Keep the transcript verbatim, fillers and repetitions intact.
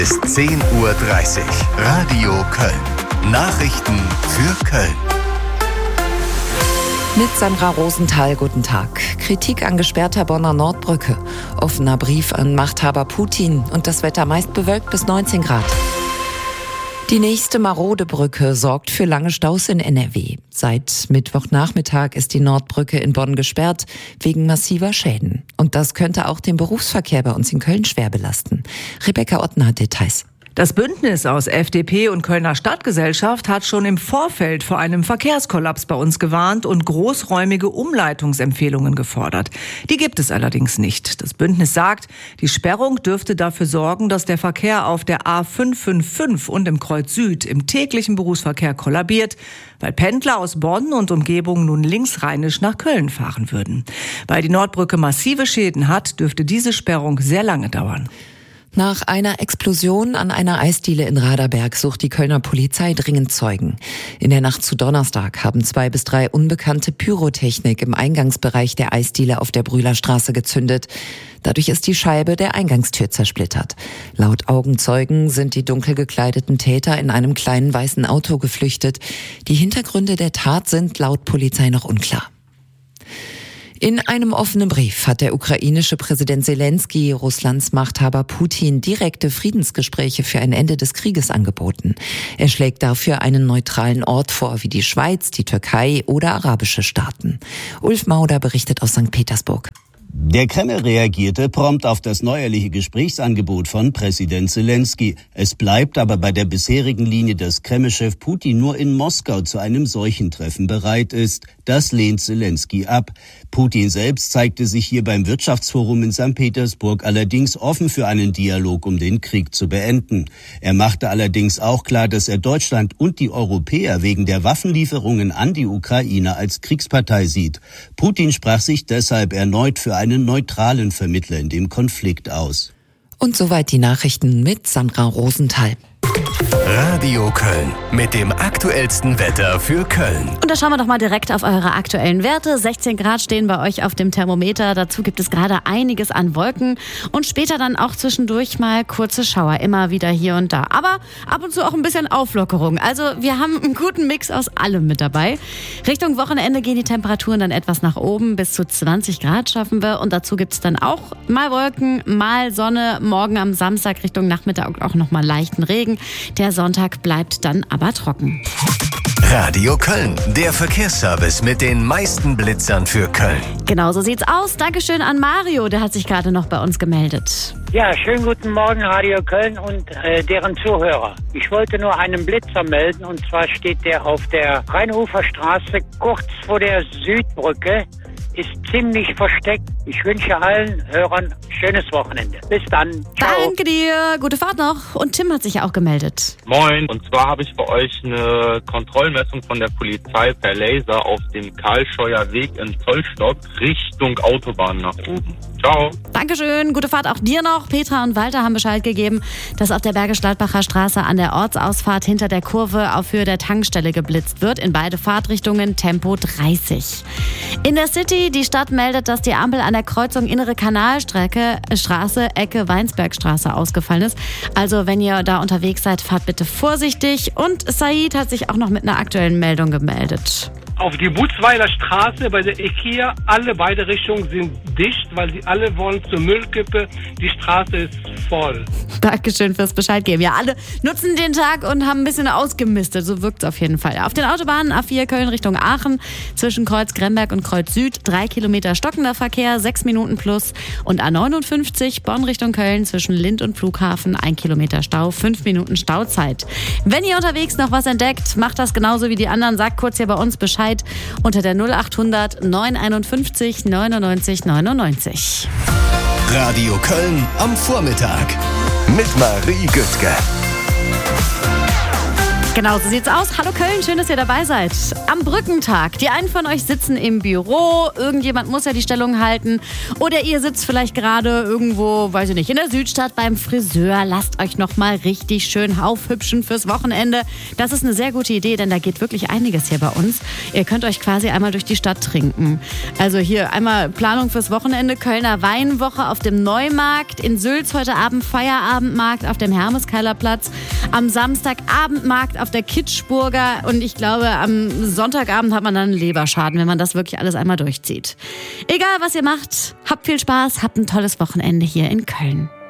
Ist zehn Uhr dreißig. Radio Köln. Nachrichten für Köln. Mit Sandra Rosenthal, guten Tag. Kritik an gesperrter Bonner Nordbrücke. Offener Brief an Machthaber Putin und das Wetter meist bewölkt bis neunzehn Grad. Die nächste marode Brücke sorgt für lange Staus in N R W. Seit Mittwochnachmittag ist die Nordbrücke in Bonn gesperrt, wegen massiver Schäden. Und das könnte auch den Berufsverkehr bei uns in Köln schwer belasten. Rebecca Ottner hat Details. Das Bündnis aus F D P und Kölner Stadtgesellschaft hat schon im Vorfeld vor einem Verkehrskollaps bei uns gewarnt und großräumige Umleitungsempfehlungen gefordert. Die gibt es allerdings nicht. Das Bündnis sagt, die Sperrung dürfte dafür sorgen, dass der Verkehr auf der A fünf fünf fünf und im Kreuz Süd im täglichen Berufsverkehr kollabiert, weil Pendler aus Bonn und Umgebung nun linksrheinisch nach Köln fahren würden. Weil die Nordbrücke massive Schäden hat, dürfte diese Sperrung sehr lange dauern. Nach einer Explosion an einer Eisdiele in Raderberg sucht die Kölner Polizei dringend Zeugen. In der Nacht zu Donnerstag haben zwei bis drei Unbekannte Pyrotechnik im Eingangsbereich der Eisdiele auf der Brühlerstraße gezündet. Dadurch ist die Scheibe der Eingangstür zersplittert. Laut Augenzeugen sind die dunkel gekleideten Täter in einem kleinen weißen Auto geflüchtet. Die Hintergründe der Tat sind laut Polizei noch unklar. In einem offenen Brief hat der ukrainische Präsident Zelensky Russlands Machthaber Putin direkte Friedensgespräche für ein Ende des Krieges angeboten. Er schlägt dafür einen neutralen Ort vor, wie die Schweiz, die Türkei oder arabische Staaten. Ulf Mauder berichtet aus Sankt Petersburg. Der Kreml reagierte prompt auf das neuerliche Gesprächsangebot von Präsident Zelensky. Es bleibt aber bei der bisherigen Linie, dass Kreml-Chef Putin nur in Moskau zu einem solchen Treffen bereit ist. Das lehnt Zelensky ab. Putin selbst zeigte sich hier beim Wirtschaftsforum in Sankt Petersburg allerdings offen für einen Dialog, um den Krieg zu beenden. Er machte allerdings auch klar, dass er Deutschland und die Europäer wegen der Waffenlieferungen an die Ukraine als Kriegspartei sieht. Putin sprach sich deshalb erneut für einen neutralen Vermittler in dem Konflikt aus. Und soweit die Nachrichten mit Sandra Rosenthal. Radio Köln mit dem aktuellsten Wetter für Köln. Und da schauen wir doch mal direkt auf eure aktuellen Werte. sechzehn Grad stehen bei euch auf dem Thermometer. Dazu gibt es gerade einiges an Wolken und später dann auch zwischendurch mal kurze Schauer. Immer wieder hier und da. Aber ab und zu auch ein bisschen Auflockerung. Also wir haben einen guten Mix aus allem mit dabei. Richtung Wochenende gehen die Temperaturen dann etwas nach oben. Bis zu zwanzig Grad schaffen wir. Und dazu gibt es dann auch mal Wolken, mal Sonne. Morgen am Samstag Richtung Nachmittag auch noch mal leichten Regen. Der Sonntag bleibt dann aber trocken. Radio Köln, der Verkehrsservice mit den meisten Blitzern für Köln. Genau so sieht's aus. Dankeschön an Mario, der hat sich gerade noch bei uns gemeldet. Ja, schönen guten Morgen Radio Köln und äh, deren Zuhörer. Ich wollte nur einen Blitzer melden und zwar steht der auf der Rheinuferstraße kurz vor der Südbrücke. Ist ziemlich versteckt. Ich wünsche allen Hörern schönes Wochenende. Bis dann. Ciao. Danke dir. Gute Fahrt noch. Und Tim hat sich ja auch gemeldet. Moin. Und zwar habe ich für euch eine Kontrollmessung von der Polizei per Laser auf dem Karlscheuer Weg in Zollstock Richtung Autobahn nach oben. Ciao. Dankeschön. Gute Fahrt auch dir noch. Petra und Walter haben Bescheid gegeben, dass auf der Bergisch-Gladbacher Straße an der Ortsausfahrt hinter der Kurve auf Höhe der Tankstelle geblitzt wird. In beide Fahrtrichtungen Tempo dreißig. In der City, die Stadt meldet, dass die Ampel an der Kreuzung Innere Kanalstrecke, Straße, Ecke Weinsbergstraße ausgefallen ist. Also wenn ihr da unterwegs seid, fahrt bitte vorsichtig. Und Said hat sich auch noch mit einer aktuellen Meldung gemeldet. Auf die Butzweiler Straße bei der IKEA, alle beide Richtungen sind dicht, weil sie alle wollen zur Müllkippe. Die Straße ist voll. Dankeschön fürs Bescheid geben. Ja, alle nutzen den Tag und haben ein bisschen ausgemistet. So wirkt es auf jeden Fall. Auf den Autobahnen A vier Köln Richtung Aachen, zwischen Kreuz Gremberg und Kreuz Süd, drei Kilometer stockender Verkehr, sechs Minuten plus. Und A neunundfünfzig Bonn Richtung Köln, zwischen Lind und Flughafen, ein Kilometer Stau, fünf Minuten Stauzeit. Wenn ihr unterwegs noch was entdeckt, macht das genauso wie die anderen. Sagt kurz hier bei uns Bescheid unter der null achthundert neunhunderteinundfünfzig neunundneunzig neunundneunzig. Radio Köln am Vormittag mit Marie Güttke. Genau, so sieht's aus. Hallo Köln, schön, dass ihr dabei seid. Am Brückentag. Die einen von euch sitzen im Büro, irgendjemand muss ja die Stellung halten. Oder ihr sitzt vielleicht gerade irgendwo, weiß ich nicht, in der Südstadt beim Friseur. Lasst euch nochmal richtig schön aufhübschen fürs Wochenende. Das ist eine sehr gute Idee, denn da geht wirklich einiges hier bei uns. Ihr könnt euch quasi einmal durch die Stadt trinken. Also hier einmal Planung fürs Wochenende, Kölner Weinwoche auf dem Neumarkt, in Sülz heute Abend Feierabendmarkt auf dem Hermeskeilerplatz, am Samstag Abendmarkt auf der Kitschburger und ich glaube, am Sonntagabend hat man dann einen Leberschaden, wenn man das wirklich alles einmal durchzieht. Egal, was ihr macht, habt viel Spaß, habt ein tolles Wochenende hier in Köln.